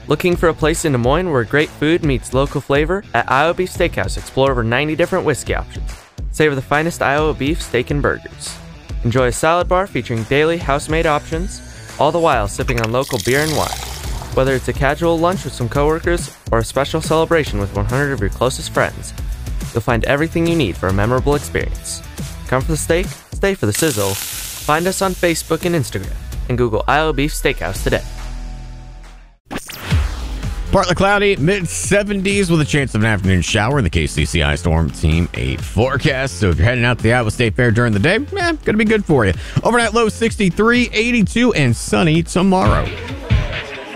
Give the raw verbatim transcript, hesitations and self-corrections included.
Looking for a place in Des Moines where great food meets local flavor? At Iowa Beef Steakhouse, explore over ninety different whiskey options. Savor the finest Iowa beef, steak, and burgers. Enjoy a salad bar featuring daily house-made options, all the while sipping on local beer and wine. Whether it's a casual lunch with some coworkers or a special celebration with one hundred of your closest friends, you'll find everything you need for a memorable experience. Come for the steak, stay for the sizzle. Find us on Facebook and Instagram, and Google Iowa Beef Steakhouse today. Partly cloudy, mid seventies with a chance of an afternoon shower in the K C C I Storm Team eight forecast. So if you're heading out to the Iowa State Fair during the day, eh, gonna be good for you. Overnight low sixty-three, eighty-two, and sunny tomorrow.